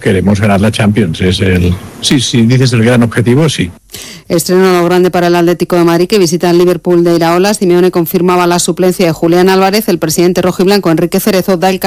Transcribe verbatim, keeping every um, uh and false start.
queremos ganar la Champions. Es el, sí, sí, dices el gran objetivo, sí. Estreno a lo grande para el Atlético de Madrid, que visita el Liverpool de Iraola. Simeone confirmaba la suplencia de Julián Álvarez. El presidente rojiblanco, Enrique Cerezo, da el